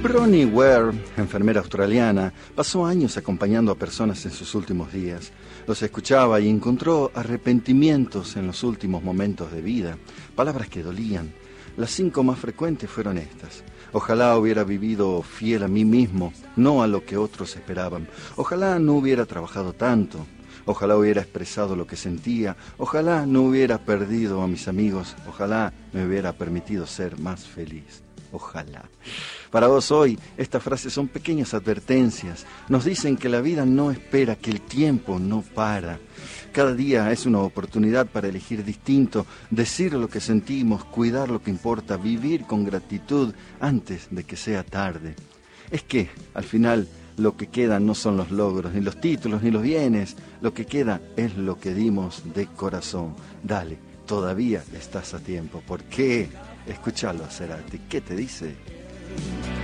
Bronnie Ware, enfermera australiana, pasó años acompañando a personas en sus últimos días. Los escuchaba y encontró arrepentimientos en los últimos momentos de vida, palabras que dolían. Las 5 más frecuentes fueron estas. Ojalá hubiera vivido fiel a mí mismo, no a lo que otros esperaban. Ojalá no hubiera trabajado tanto. Ojalá hubiera expresado lo que sentía. Ojalá no hubiera perdido a mis amigos. Ojalá me hubiera permitido ser más feliz. Ojalá. Para vos hoy, estas frases son pequeñas advertencias. Nos dicen que la vida no espera, que el tiempo no para. Cada día es una oportunidad para elegir distinto, decir lo que sentimos, cuidar lo que importa, vivir con gratitud antes de que sea tarde. Es que, al final, lo que queda no son los logros, ni los títulos, ni los bienes. Lo que queda es lo que dimos de corazón. Dale, todavía estás a tiempo. ¿Por qué? Escúchalo a Cerati. ¿Qué te dice?